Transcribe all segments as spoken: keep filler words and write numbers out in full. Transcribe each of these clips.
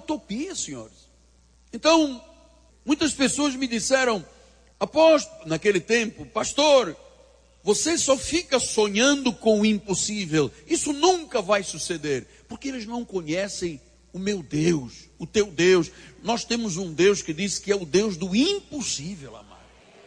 utopia, senhores. Então, muitas pessoas me disseram, apóstolo, naquele tempo, pastor, você só fica sonhando com o impossível. Isso nunca vai suceder. Porque eles não conhecem o meu Deus, o teu Deus. Nós temos um Deus que diz que é o Deus do impossível, amado.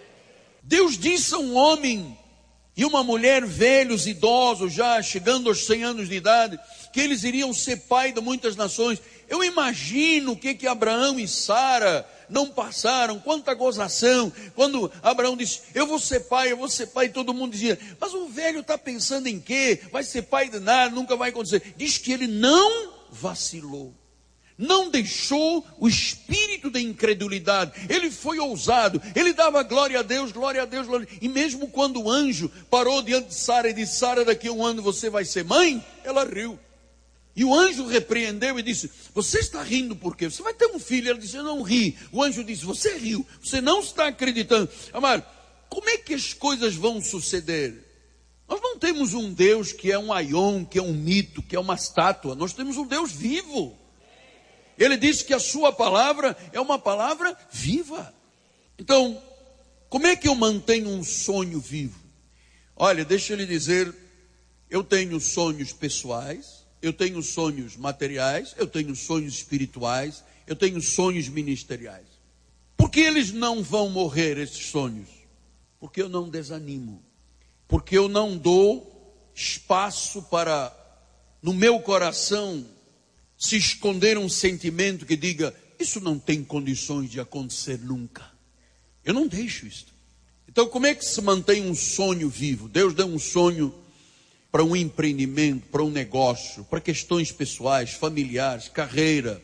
Deus disse a um homem e uma mulher velhos, idosos, já chegando aos cem anos de idade, que eles iriam ser pai de muitas nações. Eu imagino o que que Abraão e Sara não passaram, quanta gozação, quando Abraão disse, eu vou ser pai, eu vou ser pai, e todo mundo dizia, mas o velho está pensando em quê? Vai ser pai de nada, nunca vai acontecer. Diz que ele não vacilou, não deixou o espírito da incredulidade, ele foi ousado, ele dava glória a Deus, glória a Deus, glória. E mesmo quando o anjo parou diante de Sara e disse, Sara, daqui a um ano você vai ser mãe, ela riu. E o anjo repreendeu e disse, você está rindo por quê? Você vai ter um filho. Ela disse, eu não ri. O anjo disse, você riu, você não está acreditando. Amado, como é que as coisas vão suceder? Nós não temos um Deus que é um aion, que é um mito, que é uma estátua. Nós temos um Deus vivo. Ele disse que a sua palavra é uma palavra viva. Então, como é que eu mantenho um sonho vivo? Olha, deixa eu lhe dizer, eu tenho sonhos pessoais, eu tenho sonhos materiais, eu tenho sonhos espirituais, eu tenho sonhos ministeriais. Por que eles não vão morrer, esses sonhos? Porque eu não desanimo. Porque eu não dou espaço para, no meu coração, se esconder um sentimento que diga, isso não tem condições de acontecer nunca. Eu não deixo isso. Então, como é que se mantém um sonho vivo? Deus deu um sonho para um empreendimento, para um negócio, para questões pessoais, familiares, carreira,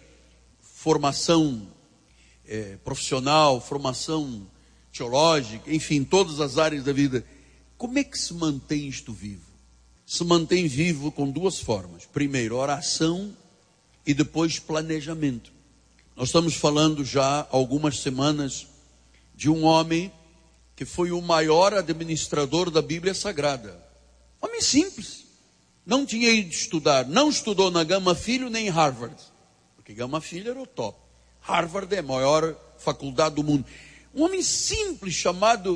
formação é, profissional, formação teológica, enfim, todas as áreas da vida. Como é que se mantém isto vivo? Se mantém vivo com duas formas. Primeiro, oração e depois planejamento. Nós estamos falando já há algumas semanas de um homem que foi o maior administrador da Bíblia Sagrada. Homem simples, não tinha ido estudar, não estudou na Gama Filho nem em Harvard, porque Gama Filho era o top, Harvard é a maior faculdade do mundo. Um homem simples chamado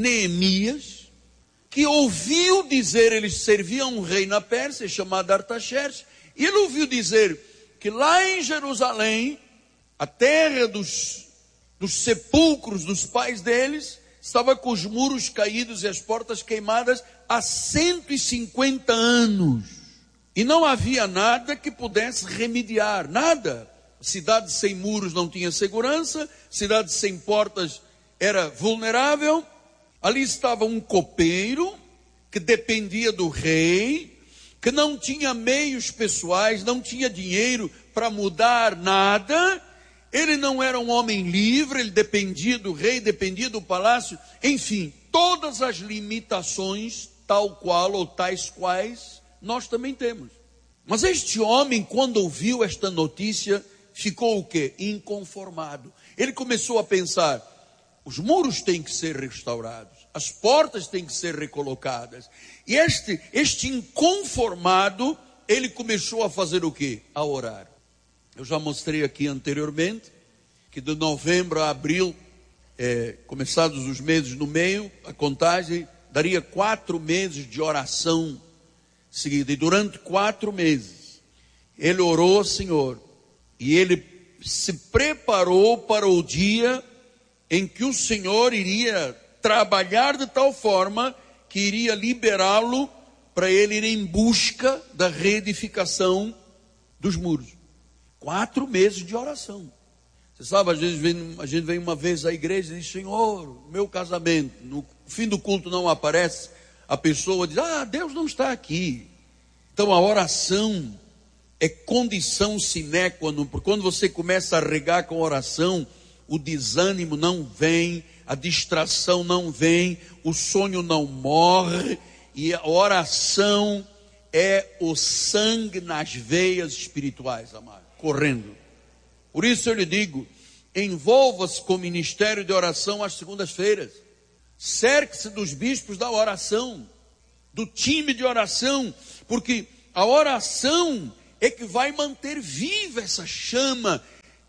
Neemias, que ouviu dizer, eles serviam um rei na Pérsia chamado Artaxerxes, e ele ouviu dizer que lá em Jerusalém, a terra dos, dos sepulcros dos pais deles, estava com os muros caídos e as portas queimadas há cento e cinquenta anos. E não havia nada que pudesse remediar, nada. Cidade sem muros não tinha segurança, cidade sem portas era vulnerável. Ali estava um copeiro que dependia do rei, que não tinha meios pessoais, não tinha dinheiro para mudar nada. Ele não era um homem livre, ele dependia do rei, dependia do palácio. Enfim, todas as limitações, tal qual ou tais quais, nós também temos. Mas este homem, quando ouviu esta notícia, ficou o quê? Inconformado. Ele começou a pensar, os muros têm que ser restaurados, as portas têm que ser recolocadas. E este, este inconformado, ele começou a fazer o quê? A orar. Eu já mostrei aqui anteriormente, que de novembro a abril, é, começados os meses no meio, a contagem daria quatro meses de oração seguida. E durante quatro meses, ele orou ao Senhor. E ele se preparou para o dia em que o Senhor iria trabalhar de tal forma que iria liberá-lo para ele ir em busca da reedificação dos muros. Quatro meses de oração. Você sabe, às vezes vem, a gente vem uma vez à igreja e diz, Senhor, meu casamento, no fim do culto não aparece, a pessoa diz, ah, Deus não está aqui. Então a oração é condição sine qua non, porque quando você começa a regar com oração, o desânimo não vem, a distração não vem, o sonho não morre, e a oração é o sangue nas veias espirituais, amado, correndo. Por isso eu lhe digo, envolva-se com o ministério de oração às segundas-feiras. Cerque-se dos bispos da oração, do time de oração, porque a oração é que vai manter viva essa chama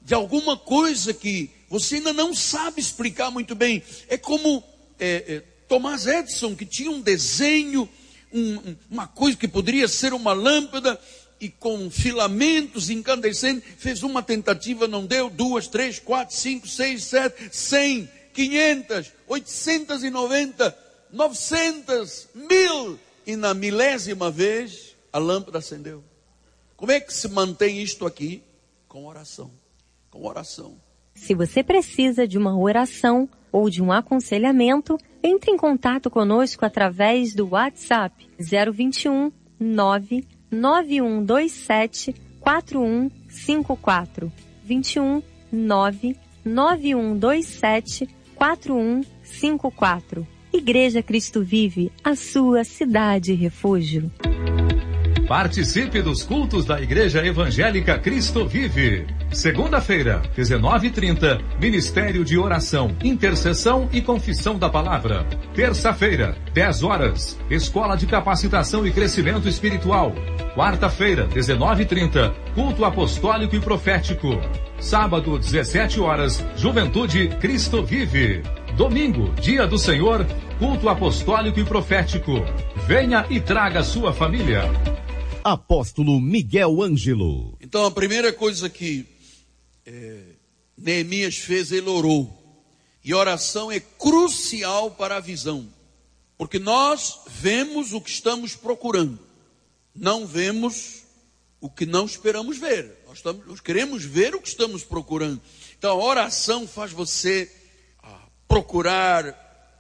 de alguma coisa que você ainda não sabe explicar muito bem. É como é, é, Thomas Edison, que tinha um desenho, um, uma coisa que poderia ser uma lâmpada, e com filamentos incandescentes, fez uma tentativa, não deu, duas, três, quatro, cinco, seis, sete, cem, quinhentas, oitocentas e noventa, novecentas, mil, e na milésima vez a lâmpada acendeu. Como é que se mantém isto aqui? Com oração, com oração. Se você precisa de uma oração ou de um aconselhamento, entre em contato conosco através do WhatsApp zero vinte e um, nove nove um dois sete, quatro um cinco quatro, vinte e um, nove nove um dois sete, quatro um cinco quatro. Igreja Cristo Vive, a sua cidade refúgio. Participe dos cultos da Igreja Evangélica Cristo Vive. Segunda-feira, dezenove e trinta, Ministério de Oração, Intercessão e Confissão da Palavra. Terça-feira, dez horas, Escola de Capacitação e Crescimento Espiritual. Quarta-feira, dezenove e trinta, Culto Apostólico e Profético. Sábado, dezessete horas, Juventude Cristo Vive. Domingo, Dia do Senhor, Culto Apostólico e Profético. Venha e traga sua família. Apóstolo Miguel Ângelo. Então a primeira coisa que é, Neemias fez, ele orou. E oração é crucial para a visão. Porque nós vemos o que estamos procurando. Não vemos o que não esperamos ver. Nós, estamos, nós queremos ver o que estamos procurando. Então a oração faz você ah, procurar,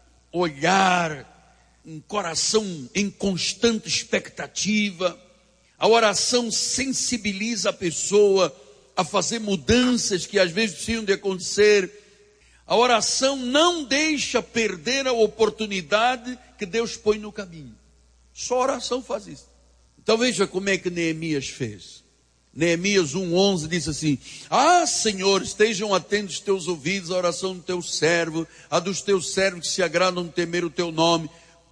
olhar, um coração em constante expectativa. A oração sensibiliza a pessoa a fazer mudanças que às vezes precisam de acontecer. A oração não deixa perder a oportunidade que Deus põe no caminho. Só a oração faz isso. Então veja como é que Neemias fez. Neemias um, onze diz assim: Ah, Senhor, estejam atentos os teus ouvidos à oração do teu servo, a dos teus servos que se agradam de temer o teu nome.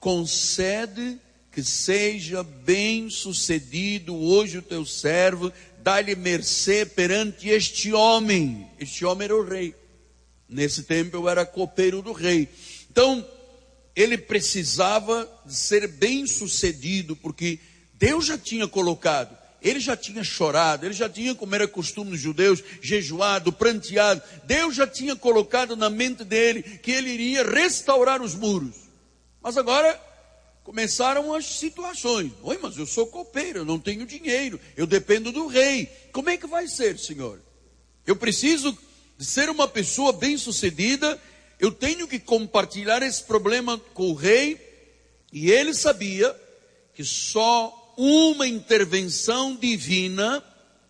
Concede que seja bem sucedido hoje o teu servo, dá-lhe mercê perante este homem. Este homem era o rei. Nesse tempo eu era copeiro do rei. Então, ele precisava de ser bem sucedido, porque Deus já tinha colocado, ele já tinha chorado, ele já tinha, como era costume dos judeus, jejuado, pranteado. Deus já tinha colocado na mente dele que ele iria restaurar os muros. Mas agora começaram as situações. Oi, mas eu sou copeiro, eu não tenho dinheiro, eu dependo do rei. Como é que vai ser, Senhor? Eu preciso de ser uma pessoa bem-sucedida, eu tenho que compartilhar esse problema com o rei. E ele sabia que só uma intervenção divina,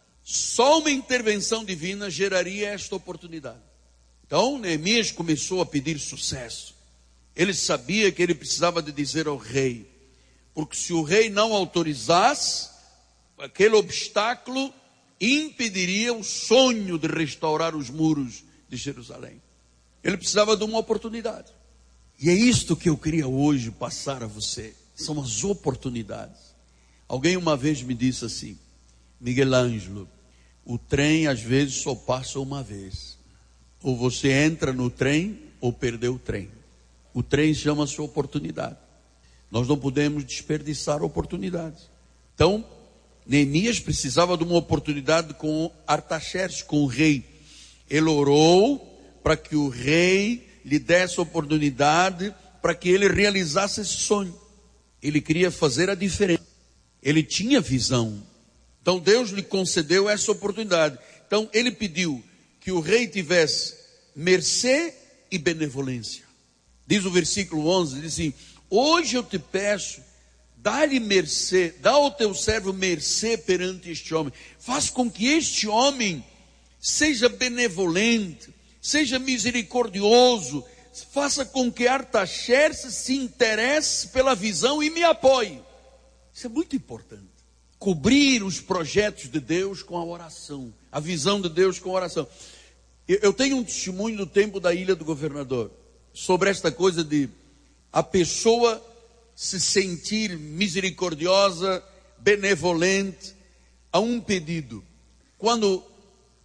só uma intervenção divina geraria esta oportunidade. Então, Neemias começou a pedir sucesso. Ele sabia que ele precisava de dizer ao rei, porque se o rei não autorizasse, aquele obstáculo impediria o sonho de restaurar os muros de Jerusalém. Ele precisava de uma oportunidade. E é isto que eu queria hoje passar a você. São as oportunidades. Alguém uma vez me disse assim: Miguel Ângelo, o trem às vezes só passa uma vez. Ou você entra no trem ou perdeu o trem. O trem chama-se oportunidade. Nós não podemos desperdiçar oportunidades. Então, Neemias precisava de uma oportunidade com Artaxerxes, com o rei. Ele orou para que o rei lhe desse oportunidade, para que ele realizasse esse sonho. Ele queria fazer a diferença. Ele tinha visão. Então Deus lhe concedeu essa oportunidade. Então ele pediu que o rei tivesse mercê e benevolência. Diz o versículo onze, diz assim: hoje eu te peço, dá-lhe mercê, dá ao teu servo mercê perante este homem. Faz com que este homem seja benevolente, seja misericordioso, faça com que Artaxerxes se interesse pela visão e me apoie. Isso é muito importante. Cobrir os projetos de Deus com a oração, a visão de Deus com a oração. Eu tenho um testemunho do tempo da Ilha do Governador, sobre esta coisa de a pessoa se sentir misericordiosa, benevolente, a um pedido. Quando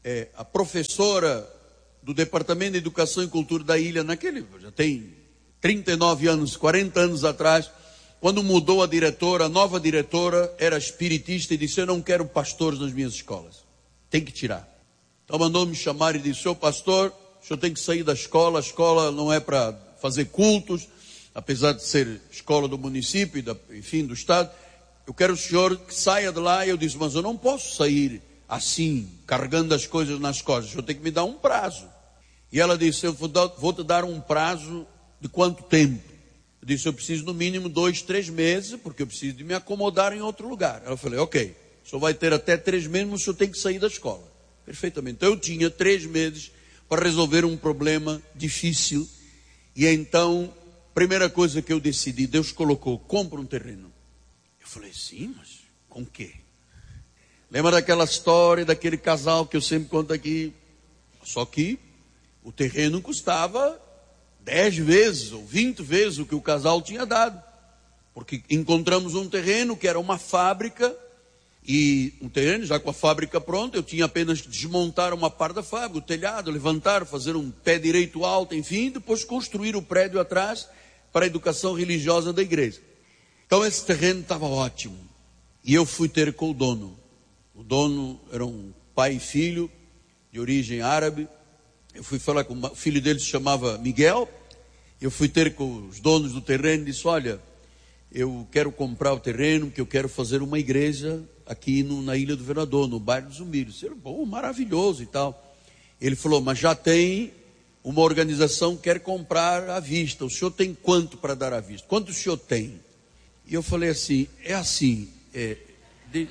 é, a professora do Departamento de Educação e Cultura da ilha, naquele, já tem trinta e nove anos, quarenta anos atrás, quando mudou a diretora, a nova diretora era espiritista e disse: eu não quero pastores nas minhas escolas, tem que tirar. Então mandou me chamar e disse: senhor pastor, o senhor tem que sair da escola, a escola não é para fazer cultos, apesar de ser escola do município, da, enfim, do estado, eu quero o senhor que saia de lá. E eu disse: mas eu não posso sair assim, carregando as coisas nas costas, o senhor tem que me dar um prazo. E ela disse: eu vou, dar, vou te dar um prazo de quanto tempo? Eu disse: eu preciso no mínimo dois, três meses, porque eu preciso de me acomodar em outro lugar. Ela falou: ok, o senhor vai ter até três meses, mas o senhor tem que sair da escola. Perfeitamente. Então eu tinha três meses para resolver um problema difícil. E então, primeira coisa que eu decidi, Deus colocou: compra um terreno. Eu falei: sim, mas com o quê? Lembra daquela história daquele casal que eu sempre conto aqui? Só que o terreno custava dez vezes ou vinte vezes o que o casal tinha dado. Porque encontramos um terreno que era uma fábrica, e um terreno já com a fábrica pronta, eu tinha apenas que desmontar uma parte da fábrica, o telhado, levantar, fazer um pé direito alto, enfim, depois construir o prédio atrás para a educação religiosa da igreja. Então esse terreno estava ótimo. E eu fui ter com o dono. O dono era um pai e filho de origem árabe. Eu fui falar com o filho dele, se chamava Miguel. Eu fui ter com os donos do terreno e disse: olha, eu quero comprar o terreno, porque eu quero fazer uma igreja aqui no, na Ilha do Governador, no bairro dos Umírios. Eu disse: bom, maravilhoso e tal. Ele falou: mas já tem uma organização que quer comprar à vista. O senhor tem quanto para dar à vista? Quanto o senhor tem? E eu falei assim: é assim, é, de,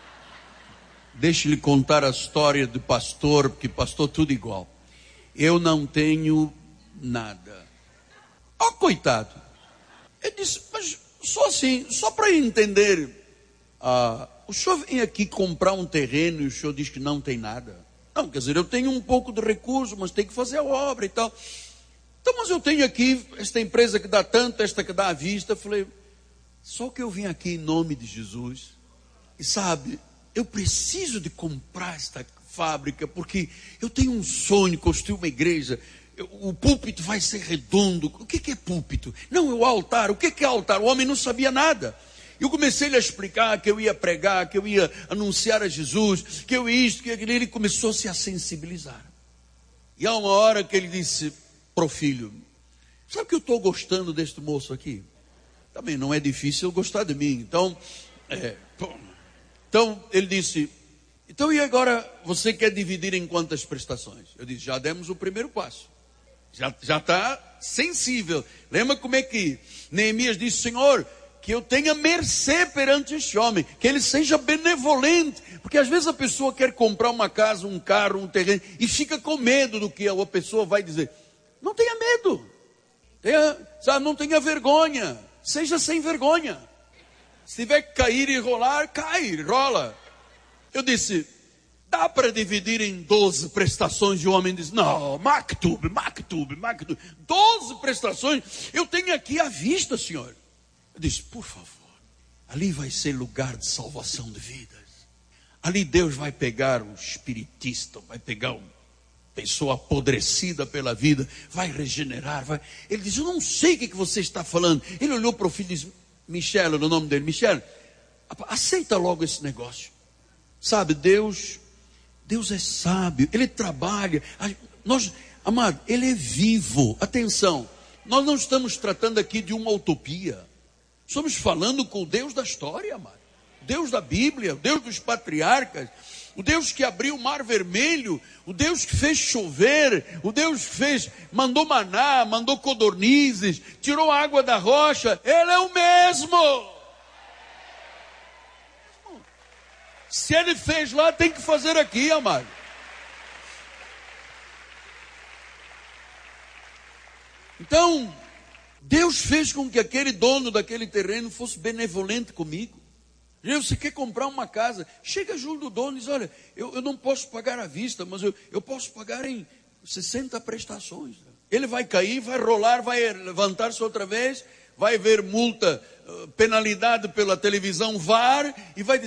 deixe-lhe contar a história do pastor, porque pastor tudo igual. Eu não tenho nada. Ó, oh, coitado. Eu disse: mas só assim, só para entender, ah, o senhor vem aqui comprar um terreno e o senhor diz que não tem nada? Não, quer dizer, eu tenho um pouco de recurso, mas tem que fazer a obra e tal. Então, mas eu tenho aqui esta empresa que dá tanto, esta que dá à vista. Eu falei: só que eu vim aqui em nome de Jesus. E sabe, eu preciso de comprar esta fábrica, porque eu tenho um sonho, construir uma igreja. O púlpito vai ser redondo. O que é púlpito? Não, é o altar. O que é altar? O homem não sabia nada. Eu comecei a explicar que eu ia pregar, que eu ia anunciar a Jesus, que eu ia isto, que aquilo. Ele começou-se a sensibilizar. E há uma hora que ele disse pro filho: sabe que eu estou gostando deste moço aqui? Também não é difícil gostar de mim. Então, é, então ele disse: então e agora você quer dividir em quantas prestações? Eu disse: já demos o primeiro passo. Já já está sensível. Lembra como é que Neemias disse: Senhor, que eu tenha mercê perante este homem, que ele seja benevolente. Porque às vezes a pessoa quer comprar uma casa, um carro, um terreno, e fica com medo do que a pessoa vai dizer. Não tenha medo. Tenha, sabe, não tenha vergonha. Seja sem vergonha. Se tiver que cair e rolar, cai, rola. Eu disse: dá para dividir em doze prestações? E o homem diz: não, maktub, maktub, maktub. doze prestações, eu tenho aqui à vista, senhor. Eu disse: por favor, ali vai ser lugar de salvação de vidas. Ali Deus vai pegar um espiritista, vai pegar uma pessoa apodrecida pela vida, vai regenerar, vai... Ele disse: eu não sei o que você está falando. Ele olhou para o filho e disse: Michel, era o nome dele, Michel, aceita logo esse negócio. Sabe, Deus, Deus é sábio, Ele trabalha. Nós, amado, Ele é vivo. Atenção, nós não estamos tratando aqui de uma utopia. Estamos falando com o Deus da história, amado. Deus da Bíblia, o Deus dos patriarcas, o Deus que abriu o mar vermelho, o Deus que fez chover, o Deus que fez, mandou maná, mandou codornizes, tirou a água da rocha. Ele é o mesmo. Se Ele fez lá, tem que fazer aqui, amado. Então, Deus fez com que aquele dono daquele terreno fosse benevolente comigo. Você quer comprar uma casa? Chega junto do dono e diz: olha, eu, eu não posso pagar à vista, mas eu, eu posso pagar em sessenta prestações. Ele vai cair, vai rolar, vai levantar-se outra vez, vai ver multa, penalidade pela televisão V A R, e vai dizer: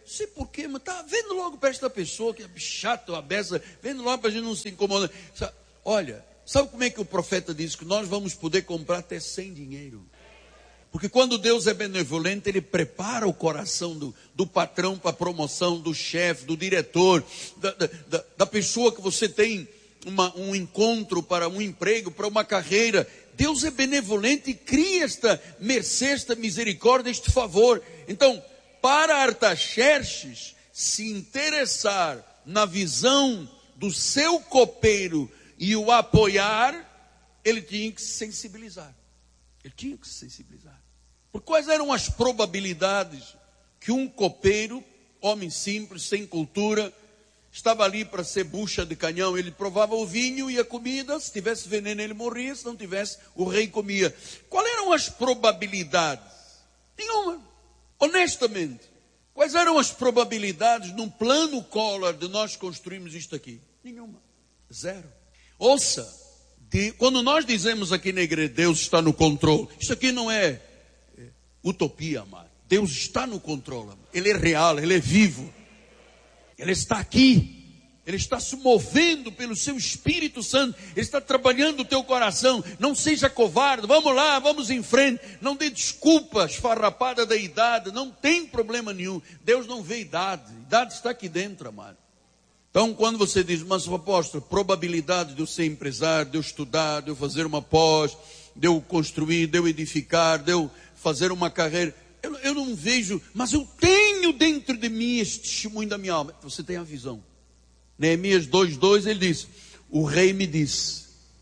Não sei porquê, mas tá vendo logo para esta pessoa que é chata, a beça, vendo logo para a gente não se incomodar. Olha, sabe como é que o profeta diz que nós vamos poder comprar até sem dinheiro? Porque quando Deus é benevolente, Ele prepara o coração do, do patrão para a promoção, do chefe, do diretor, da, da, da pessoa que você tem uma, um encontro para um emprego, para uma carreira. Deus é benevolente e cria esta mercê, esta misericórdia, este favor. Então, para Artaxerxes se interessar na visão do seu copeiro e o apoiar, ele tinha que se sensibilizar. Ele tinha que se sensibilizar. Por quais eram as probabilidades que um copeiro, homem simples, sem cultura, estava ali para ser bucha de canhão? Ele provava o vinho e a comida, se tivesse veneno ele morria, se não tivesse o rei comia. Quais eram as probabilidades? Nenhuma. Honestamente, quais eram as probabilidades num plano Collor de nós construirmos isto aqui? Nenhuma. Zero. Ouça, de, quando nós dizemos aqui na igreja, Deus está no controle, isso aqui não é utopia, amado. Deus está no controle, amado. Ele é real, Ele é vivo. Ele está aqui. Ele está se movendo pelo seu Espírito Santo. Ele está trabalhando o teu coração. Não seja covarde. Vamos lá, vamos em frente. Não dê desculpas farrapada da idade. Não tem problema nenhum. Deus não vê idade. Idade está aqui dentro, amado. Então, quando você diz, mas apóstolo, probabilidade de eu ser empresário, de eu estudar, de eu fazer uma pós, de eu construir, de eu edificar, de eu fazer uma carreira, eu, eu não vejo, mas eu tenho dentro de mim este testemunho da minha alma. Você tem a visão. Neemias dois, dois, ele diz, o rei me disse,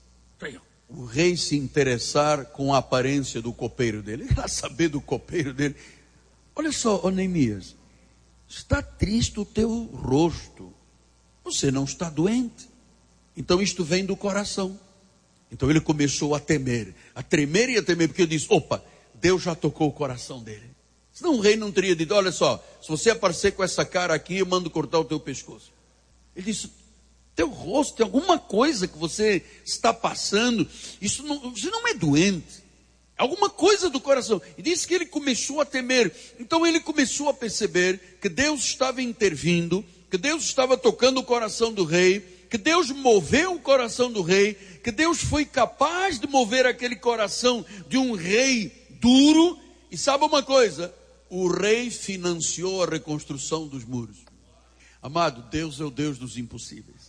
o rei se interessar com a aparência do copeiro dele, ele quer saber do copeiro dele. Olha só, ó Neemias, está triste o teu rosto, você não está doente, então isto vem do coração. Então ele começou a temer, a tremer e a temer, porque ele disse, opa, Deus já tocou o coração dele. Senão o rei não teria dito, olha só, se você aparecer com essa cara aqui, eu mando cortar o teu pescoço. Ele disse, teu rosto, tem alguma coisa que você está passando, isso não, você não é doente, alguma coisa do coração. E disse que ele começou a temer, então ele começou a perceber que Deus estava intervindo, que Deus estava tocando o coração do rei, que Deus moveu o coração do rei, que Deus foi capaz de mover aquele coração de um rei duro. E sabe uma coisa? O rei financiou a reconstrução dos muros. Amado, Deus é o Deus dos impossíveis.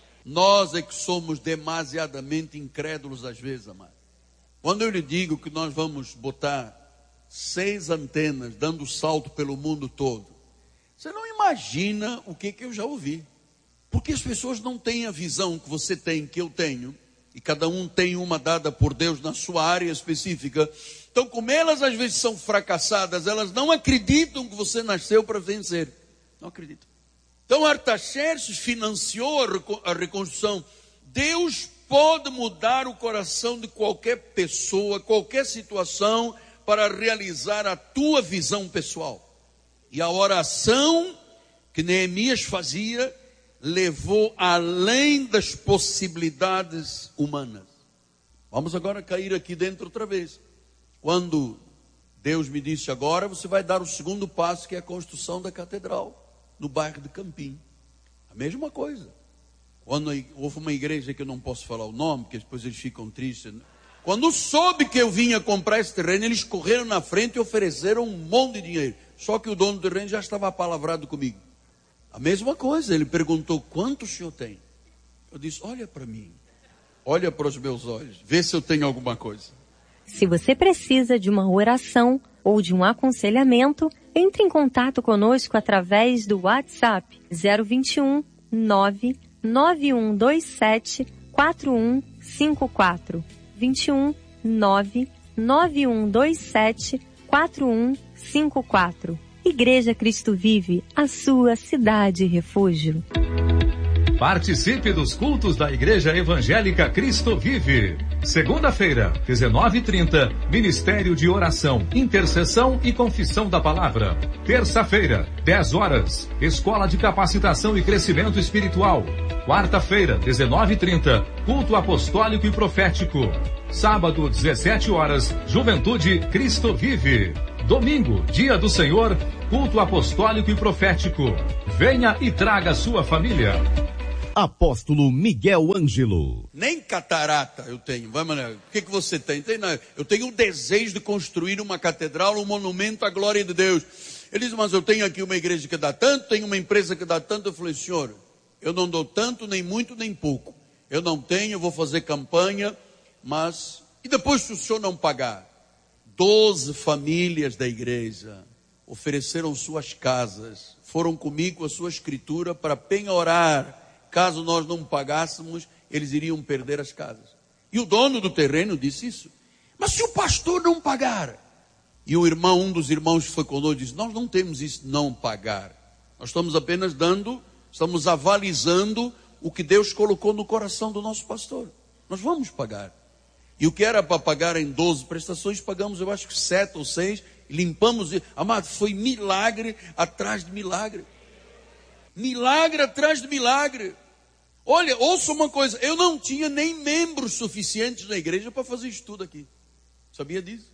Nós é que somos demasiadamente incrédulos às vezes, amado. Quando eu lhe digo que nós vamos botar seis antenas dando salto pelo mundo todo, você não imagina o que, que eu já ouvi. Porque as pessoas não têm a visão que você tem, que eu tenho, e cada um tem uma dada por Deus na sua área específica. Então, como elas às vezes são fracassadas, elas não acreditam que você nasceu para vencer. Não acreditam. Então, Artaxerxes financiou a reconstrução. Deus pode mudar o coração de qualquer pessoa, qualquer situação, para realizar a tua visão pessoal. E a oração que Neemias fazia levou além das possibilidades humanas. Vamos agora cair aqui dentro outra vez. Quando Deus me disse, agora você vai dar o segundo passo, que é a construção da catedral, no bairro de Campim. A mesma coisa. Quando houve uma igreja que eu não posso falar o nome, porque depois eles ficam tristes. Quando soube que eu vinha comprar esse terreno, eles correram na frente e ofereceram um monte de dinheiro. Só que o dono do terreno já estava apalavrado comigo. A mesma coisa, ele perguntou, quanto o senhor tem? Eu disse, olha para mim, olha para os meus olhos, vê se eu tenho alguma coisa. Se você precisa de uma oração ou de um aconselhamento, entre em contato conosco através do WhatsApp zero vinte e um, nove nove um dois sete, quatro um cinco quatro. vinte e um, nove nove um dois sete, quatro um cinco quatro. Igreja Cristo Vive, a sua cidade refúgio. Participe dos cultos da Igreja Evangélica Cristo Vive. Segunda-feira, dezenove e trinta, Ministério de Oração, Intercessão e Confissão da Palavra. Terça-feira, dez horas, Escola de Capacitação e Crescimento Espiritual. Quarta-feira, dezenove e trinta, Culto Apostólico e Profético. Sábado, dezessete horas, Juventude Cristo Vive. Domingo, dia do Senhor, culto apostólico e profético. Venha e traga sua família. Apóstolo Miguel Ângelo. Nem catarata eu tenho. Vai, Mané, o que, que você tem? tem não. Eu tenho o desejo de construir uma catedral, um monumento à glória de Deus. Ele diz, mas eu tenho aqui uma igreja que dá tanto, tenho uma empresa que dá tanto. Eu falei, senhor, eu não dou tanto, nem muito, nem pouco. Eu não tenho, eu vou fazer campanha, mas... E depois se o senhor não pagar? Doze famílias da igreja ofereceram suas casas, foram comigo com a sua escritura para penhorar. Caso nós não pagássemos, eles iriam perder as casas. E o dono do terreno disse isso. Mas se o pastor não pagar? E o irmão, um dos irmãos que foi conosco, disse, nós não temos isso de não pagar. Nós estamos apenas dando, estamos avalizando o que Deus colocou no coração do nosso pastor. Nós vamos pagar. E o que era para pagar em doze prestações, pagamos eu acho que sete ou seis, limpamos. Amado, foi milagre atrás de milagre. Milagre atrás de milagre. Olha, ouça uma coisa, eu não tinha nem membros suficientes na igreja para fazer isso tudo aqui. Sabia disso?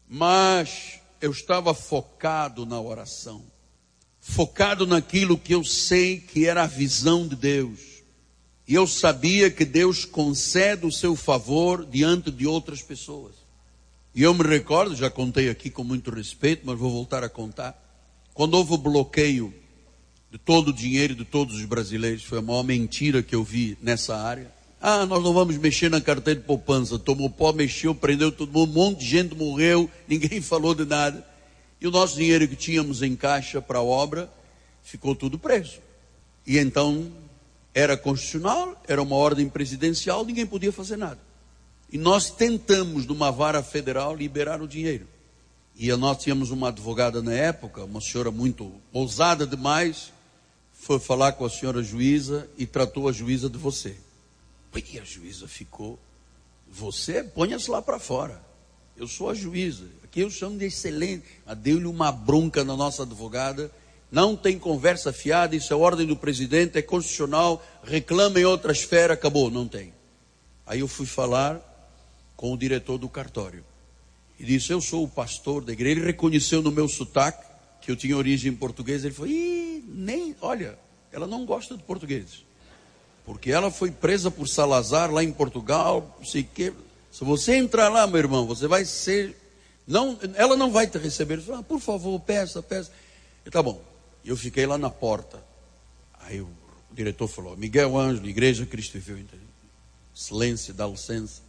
Mas eu estava focado na oração. Focado naquilo que eu sei que era a visão de Deus. E eu sabia que Deus concede o seu favor diante de outras pessoas. E eu me recordo, já contei aqui com muito respeito, mas vou voltar a contar. Quando houve o bloqueio de todo o dinheiro de todos os brasileiros, foi a maior mentira que eu vi nessa área. Ah, nós não vamos mexer na carteira de poupança. Tomou pó, mexeu, prendeu todo mundo, um monte de gente morreu, ninguém falou de nada. E o nosso dinheiro que tínhamos em caixa para a obra, ficou tudo preso. E então, era constitucional, era uma ordem presidencial, ninguém podia fazer nada. E nós tentamos, numa vara federal, liberar o dinheiro. E nós tínhamos uma advogada na época, uma senhora muito ousada demais, foi falar com a senhora juíza e tratou a juíza de você. E a juíza ficou, você ponha-se lá para fora. Eu sou a juíza, aqui eu chamo de excelente. Deu-lhe uma bronca na nossa advogada, não tem conversa fiada, isso é ordem do presidente, é constitucional, reclama em outra esfera, acabou, não tem. Aí eu fui falar com o diretor do cartório. E disse, eu sou o pastor da igreja. Ele reconheceu no meu sotaque que eu tinha origem portuguesa. Ele falou, Ih, nem, olha, ela não gosta de portugueses. Porque ela foi presa por Salazar lá em Portugal, não sei o quê. Se você entrar lá, meu irmão, você vai ser... Não, ela não vai te receber. Ele falou, ah, por favor, peça, peça. E tá bom. Eu fiquei lá na porta. Aí o diretor falou, Miguel Ângelo, Igreja Cristo Vive. Silêncio, dá licença.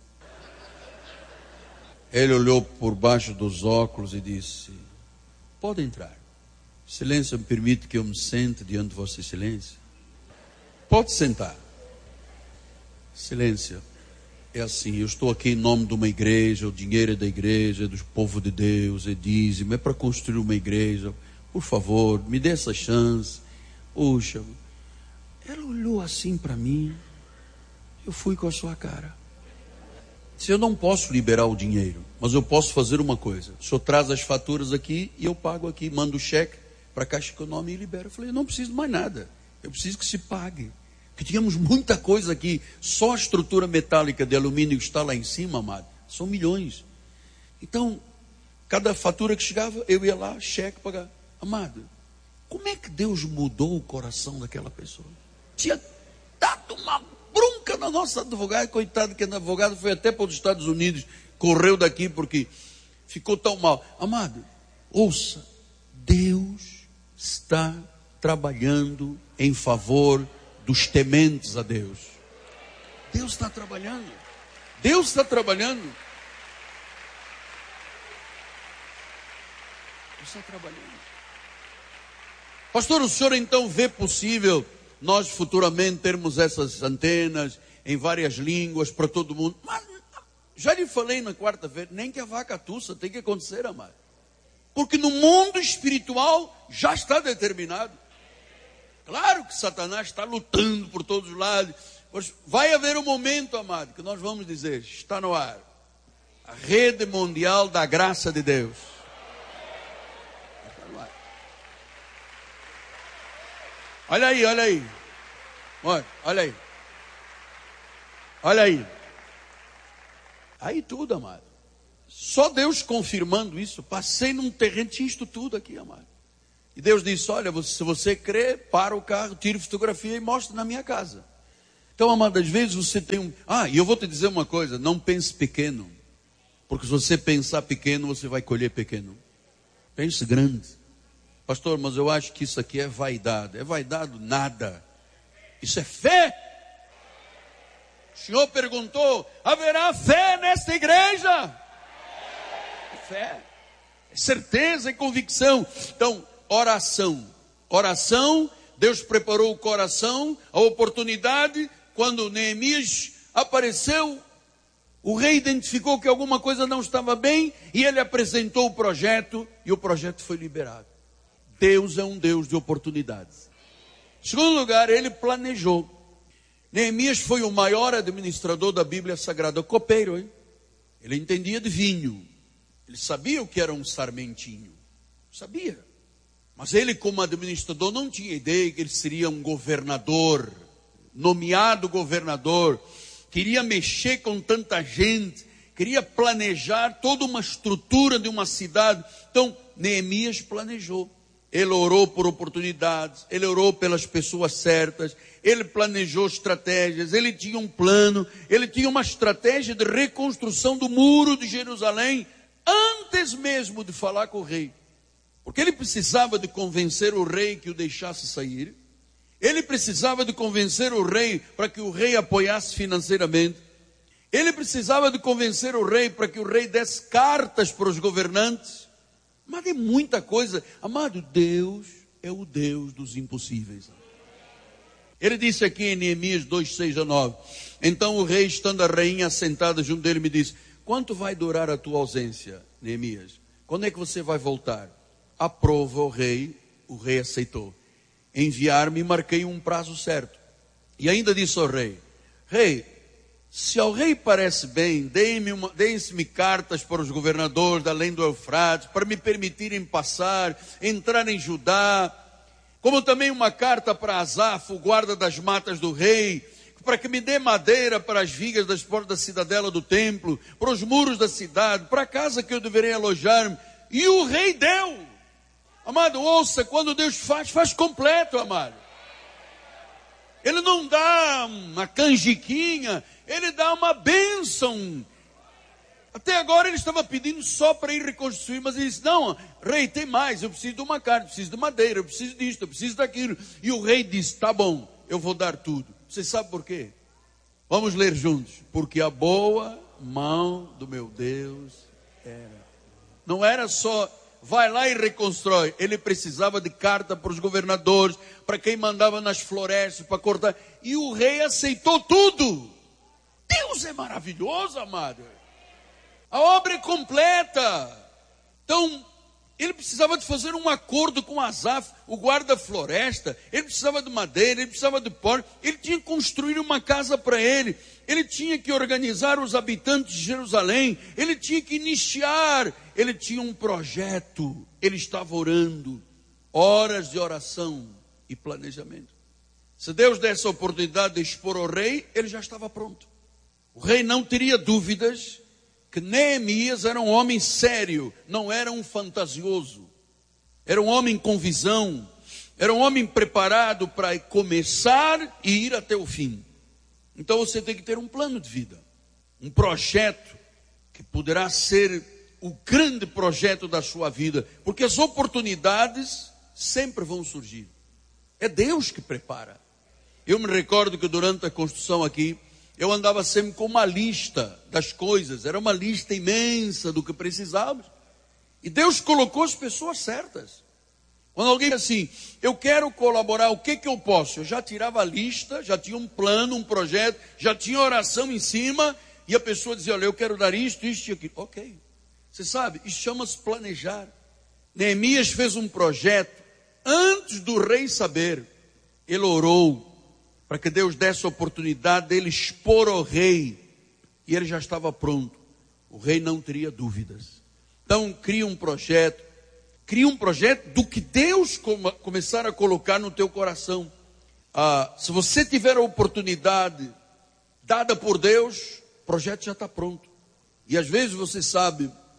Ele olhou por baixo dos óculos e disse, pode entrar. Silêncio me permite que eu me sente diante de Vossa Excelência. Pode sentar. Silêncio. É assim, eu estou aqui em nome de uma igreja, o dinheiro é da igreja, é do povo de Deus, é dízimo, é para construir uma igreja. Por favor, me dê essa chance. Puxa, ela olhou assim para mim, eu fui com a sua cara. Se eu não posso liberar o dinheiro, mas eu posso fazer uma coisa. O senhor traz as faturas aqui e eu pago aqui, mando o cheque para a Caixa Econômica e libera. Eu falei, eu não preciso de mais nada, eu preciso que se pague. Porque tínhamos muita coisa aqui, só a estrutura metálica de alumínio que está lá em cima, amado, são milhões. Então, cada fatura que chegava, eu ia lá, cheque, pagar. Amado, como é que Deus mudou o coração daquela pessoa? Tinha dado uma bronca na nossa advogada, coitado que a advogada foi até para os Estados Unidos, correu daqui porque ficou tão mal. Amado, ouça, Deus está trabalhando em favor dos tementes a Deus. Deus está trabalhando. Deus está trabalhando. Deus está trabalhando. Pastor, o senhor então vê possível nós futuramente termos essas antenas em várias línguas para todo mundo? Mas já lhe falei na quarta-feira, nem que a vaca tussa, tem que acontecer, amado. Porque no mundo espiritual já está determinado. Claro que Satanás está lutando por todos os lados, mas vai haver um momento, amado, que nós vamos dizer, está no ar, a rede mundial da graça de Deus. Está no ar. Olha aí, olha aí. Olha, olha aí. Olha aí. Aí tudo, amado. Só Deus confirmando isso. Passei num terreno, tinha isto tudo aqui, amado. E Deus disse, olha, se você crê, para o carro, tire fotografia e mostre na minha casa. Então, amado, às vezes você tem um... Ah, e eu vou te dizer uma coisa, não pense pequeno. Porque se você pensar pequeno, você vai colher pequeno. Pense grande. Pastor, mas eu acho que isso aqui é vaidade. É vaidade nada. Isso é fé. O Senhor perguntou, haverá fé nesta igreja? É fé. É certeza e convicção. Então, oração. Oração, Deus preparou o coração, a oportunidade. Quando Neemias apareceu, o rei identificou que alguma coisa não estava bem e ele apresentou o projeto e o projeto foi liberado. Deus é um Deus de oportunidades. Em segundo lugar, ele planejou. Neemias foi o maior administrador da Bíblia Sagrada, copeiro, hein? Ele entendia de vinho. Ele sabia o que era um sarmentinho. Sabia. Mas ele, como administrador, não tinha ideia que ele seria um governador, nomeado governador. Queria mexer com tanta gente, queria planejar toda uma estrutura de uma cidade. Então, Neemias planejou. Ele orou por oportunidades, ele orou pelas pessoas certas, ele planejou estratégias, ele tinha um plano, ele tinha uma estratégia de reconstrução do muro de Jerusalém, antes mesmo de falar com o rei. Porque ele precisava de convencer o rei que o deixasse sair, ele precisava de convencer o rei para que o rei apoiasse financeiramente, ele precisava de convencer o rei para que o rei desse cartas para os governantes. Mas é muita coisa. Amado, Deus é o Deus dos impossíveis. Ele disse aqui em Neemias dois, seis a nove. Então o rei, estando a rainha assentada junto dele, me disse, quanto vai durar a tua ausência, Neemias? Quando é que você vai voltar? Aprova o rei, o rei aceitou. Enviar-me, marquei um prazo certo. E ainda disse ao rei, rei, se ao rei parece bem, deem-me cartas para os governadores da além do Eufrates, para me permitirem passar, entrar em Judá, como também uma carta para Asaf, o guarda das matas do rei, para que me dê madeira para as vigas das portas da cidadela do templo, para os muros da cidade, para a casa que eu deverei alojar-me. E o rei deu. Amado, ouça, quando Deus faz, faz completo, amado. Ele não dá uma canjiquinha, ele dá uma bênção. Até agora ele estava pedindo só para ir reconstruir, mas ele disse, não, rei, tem mais, eu preciso de uma carta, eu preciso de madeira, eu preciso disso, eu preciso daquilo. E o rei disse, tá bom, eu vou dar tudo. Você sabe por quê? Vamos ler juntos. Porque a boa mão do meu Deus era. Não era só, vai lá e reconstrói. Ele precisava de carta para os governadores, para quem mandava nas florestas, para cortar. E o rei aceitou tudo. Deus é maravilhoso, amado. A obra é completa. Então, ele precisava de fazer um acordo com Asaf, o guarda-floresta. Ele precisava de madeira, ele precisava de pó. Ele tinha que construir uma casa para ele. Ele tinha que organizar os habitantes de Jerusalém. Ele tinha que iniciar. Ele tinha um projeto. Ele estava orando. Horas de oração e planejamento. Se Deus desse a oportunidade de expor ao rei, ele já estava pronto. O rei não teria dúvidas que Neemias era um homem sério, não era um fantasioso. Era um homem com visão, era um homem preparado para começar e ir até o fim. Então você tem que ter um plano de vida, um projeto que poderá ser o grande projeto da sua vida, porque as oportunidades sempre vão surgir. É Deus que prepara. Eu me recordo que durante a construção aqui, eu andava sempre com uma lista das coisas, era uma lista imensa do que precisávamos. E Deus colocou as pessoas certas. Quando alguém diz assim, eu quero colaborar, o que que eu posso? Eu já tirava a lista, já tinha um plano, um projeto, já tinha oração em cima, e a pessoa dizia, olha, eu quero dar isto, isto e aquilo. Ok, você sabe, isso chama-se planejar. Neemias fez um projeto, antes do rei saber, ele orou, para que Deus desse a oportunidade dele expor ao rei, e ele já estava pronto. O rei não teria dúvidas. Então, cria um projeto, cria um projeto do que Deus come, começar a colocar no teu coração. Ah, se você tiver a oportunidade dada por Deus, o projeto já está pronto. E às vezes você sabe,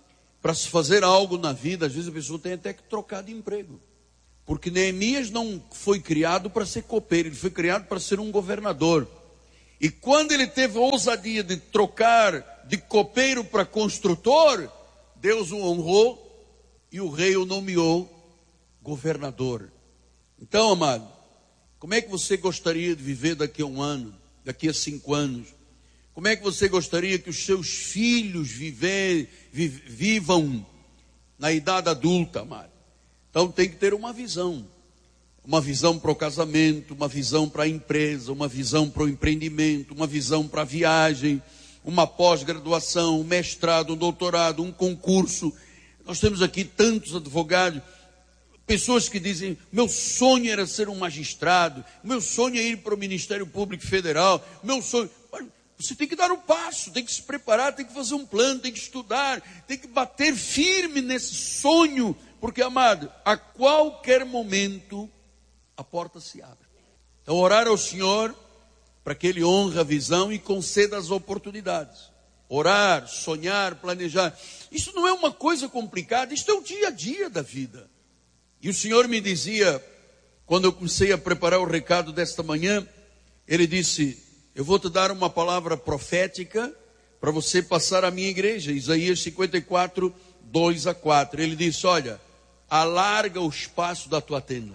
para se fazer algo na vida, às vezes a pessoa tem até que trocar de emprego. Porque Neemias não foi criado para ser copeiro, ele foi criado para ser um governador. E quando ele teve a ousadia de trocar de copeiro para construtor, Deus o honrou e o rei o nomeou governador. Então, amado, como é que você gostaria de viver daqui a um ano, daqui a cinco anos? Como é que você gostaria que os seus filhos viver, vi, vivam na idade adulta, amado? Então tem que ter uma visão. Uma visão para o casamento, uma visão para a empresa, uma visão para o empreendimento, uma visão para a viagem, uma pós-graduação, um mestrado, um doutorado, um concurso. Nós temos aqui tantos advogados, pessoas que dizem, meu sonho era ser um magistrado, meu sonho é ir para o Ministério Público Federal, meu sonho... Você tem que dar o passo, tem que se preparar, tem que fazer um plano, tem que estudar, tem que bater firme nesse sonho, porque, amado, a qualquer momento a porta se abre. Então, orar ao Senhor para que Ele honre a visão e conceda as oportunidades. Orar, sonhar, planejar. Isso não é uma coisa complicada, isso é o dia a dia da vida. E o Senhor me dizia, quando eu comecei a preparar o recado desta manhã, Ele disse, eu vou te dar uma palavra profética para você passar à minha igreja. Isaías cinquenta e quatro, dois a quatro. Ele disse, olha, alarga o espaço da tua tenda.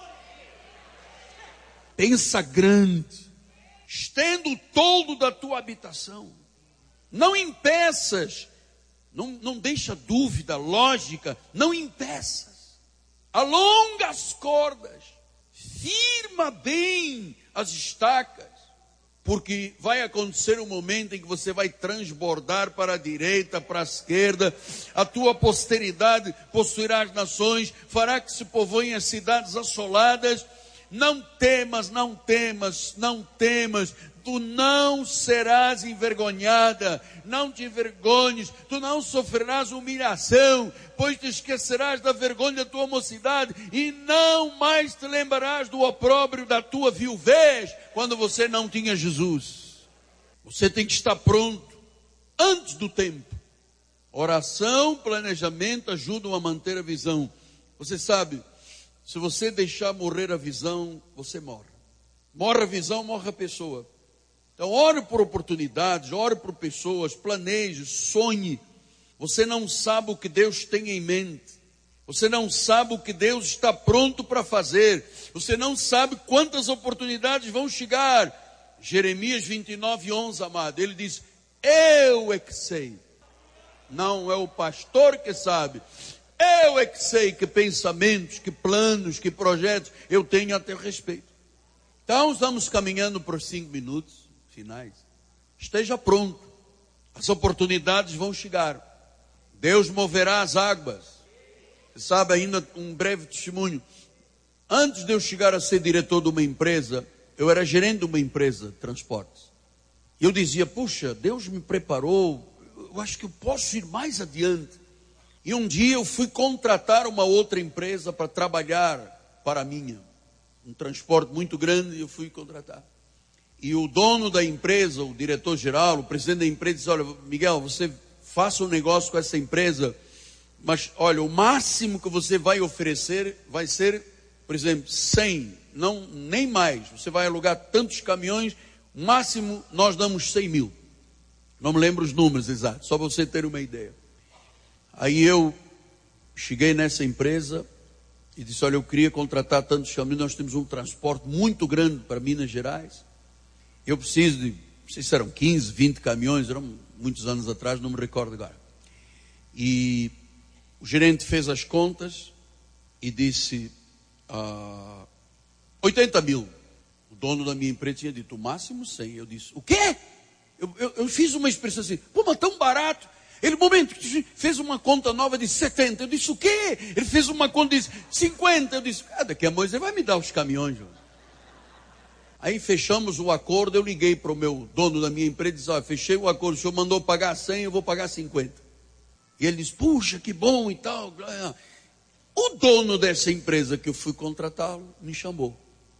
Pensa grande. Estenda o toldo da tua habitação. Não impeças. Não, não deixa dúvida, lógica. Não impeças. Alonga as cordas. Firma bem as estacas. Porque vai acontecer um momento em que você vai transbordar para a direita, para a esquerda. A tua posteridade possuirá as nações, fará que se povoem as cidades assoladas. Não temas, não temas, não temas. Tu não serás envergonhada, não te envergonhes, tu não sofrerás humilhação, pois te esquecerás da vergonha da tua mocidade e não mais te lembrarás do opróbrio da tua viuvez, quando você não tinha Jesus. Você tem que estar pronto, antes do tempo. Oração, planejamento ajudam a manter a visão. Você sabe, se você deixar morrer a visão, você morre. Morre a visão, morre a pessoa. Então, ore por oportunidades, ore por pessoas, planeje, sonhe. Você não sabe o que Deus tem em mente. Você não sabe o que Deus está pronto para fazer. Você não sabe quantas oportunidades vão chegar. Jeremias vinte e nove, onze, amado, ele diz, eu é que sei. Não é o pastor que sabe. Eu é que sei que pensamentos, que planos, que projetos eu tenho a teu respeito. Então, estamos caminhando por cinco minutos finais. Esteja pronto. As oportunidades vão chegar. Deus moverá as águas. Você sabe, ainda um breve testemunho. Antes de eu chegar a ser diretor de uma empresa, eu era gerente de uma empresa de transportes. E eu dizia, puxa, Deus me preparou, eu acho que eu posso ir mais adiante. E um dia eu fui contratar uma outra empresa para trabalhar para a minha. Um transporte muito grande, eu fui contratar. E o dono da empresa, o diretor-geral, o presidente da empresa, disse, olha, Miguel, você faça um negócio com essa empresa, mas olha, o máximo que você vai oferecer vai ser, por exemplo, cem, não, nem mais. Você vai alugar tantos caminhões, o máximo nós damos cem mil. Não me lembro os números exatos, só para você ter uma ideia. Aí eu cheguei nessa empresa e disse, olha, eu queria contratar tantos caminhões, nós temos um transporte muito grande para Minas Gerais. Eu preciso de, não sei se eram quinze, vinte caminhões, eram muitos anos atrás, não me recordo agora. E o gerente fez as contas e disse, ah, oitenta mil. O dono da minha empresa tinha dito, o máximo cem. Eu disse, o quê? Eu, eu, eu fiz uma expressão assim, pô, mas tão barato. Ele, momento, fez uma conta nova de setenta. Eu disse, o quê? Ele fez uma conta de cinquenta. Eu disse, ah, daqui a Moisés vai me dar os caminhões. Aí fechamos o acordo, eu liguei para o meu dono da minha empresa e disse, olha, fechei o acordo, o senhor mandou pagar cem, eu vou pagar cinquenta. E ele disse, puxa, que bom e tal. O dono dessa empresa que eu fui contratá-lo, me chamou.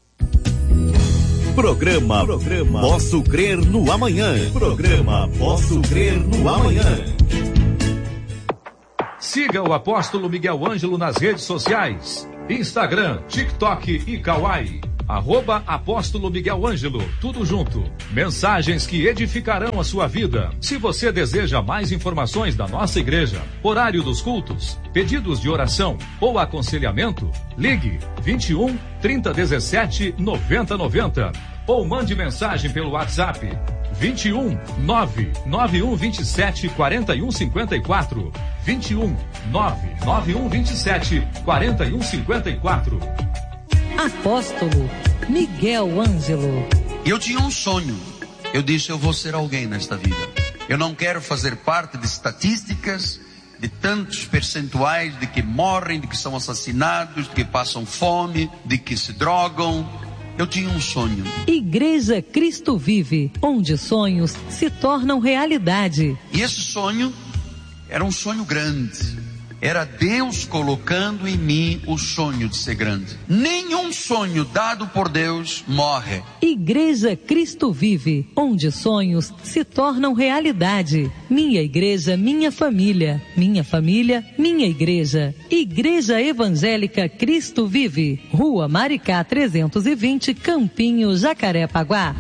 Programa, Programa Posso Crer no Amanhã. Programa Posso Crer no Amanhã. Siga o apóstolo Miguel Ângelo nas redes sociais. Instagram, TikTok e Kawaii. Arroba Apóstolo Miguel Ângelo, tudo junto. Mensagens que edificarão a sua vida. Se você deseja mais informações da nossa igreja, horário dos cultos, pedidos de oração ou aconselhamento, ligue vinte e um, trinta, dezessete, noventa, noventa ou mande mensagem pelo WhatsApp vinte e um, nove nove um dois sete, quatro um cinco quatro, vinte e um, nove nove um dois sete, quatro um cinco quatro. Apóstolo Miguel Ângelo. Eu tinha um sonho. Eu disse, eu vou ser alguém nesta vida. Eu não quero fazer parte de estatísticas, de tantos percentuais de que morrem, de que são assassinados, de que passam fome, de que se drogam. Eu tinha um sonho. Igreja Cristo Vive, onde sonhos se tornam realidade. E esse sonho era um sonho grande. Era Deus colocando em mim o sonho de ser grande. Nenhum sonho dado por Deus morre. Igreja Cristo Vive, onde sonhos se tornam realidade. Minha igreja, minha família. Minha família, minha igreja. Igreja Evangélica Cristo Vive. Rua Maricá trezentos e vinte, Campinho, Jacarepaguá.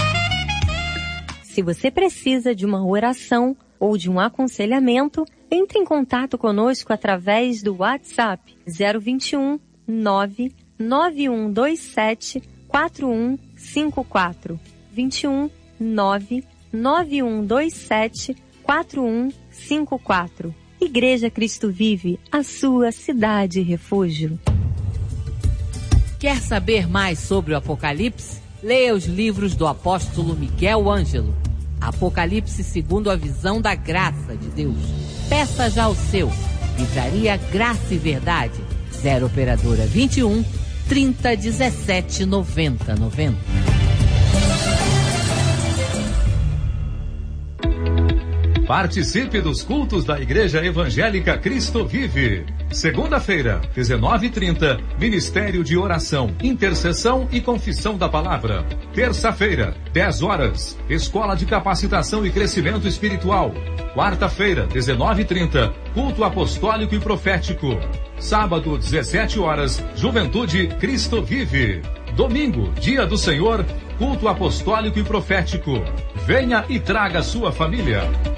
Se você precisa de uma oração ou de um aconselhamento, entre em contato conosco através do WhatsApp zero vinte e um, nove nove um dois sete, quatro um cinco quatro. vinte e um, nove nove um dois sete, quatro um cinco quatro. Igreja Cristo Vive, a sua cidade refúgio. Quer saber mais sobre o Apocalipse? Leia os livros do apóstolo Miguel Ângelo. Apocalipse segundo a visão da graça de Deus. Peça já o seu. Livraria Graça e Verdade. zero operadora vinte e um, trinta, dezessete, noventa, noventa. Participe dos cultos da Igreja Evangélica Cristo Vive. Segunda-feira, dezenove e trinta, Ministério de Oração, Intercessão e Confissão da Palavra. Terça-feira, dez horas, Escola de Capacitação e Crescimento Espiritual. Quarta-feira, dezenove e trinta, Culto Apostólico e Profético. Sábado, dezessete horas, Juventude Cristo Vive. Domingo, Dia do Senhor, Culto Apostólico e Profético. Venha e traga sua família.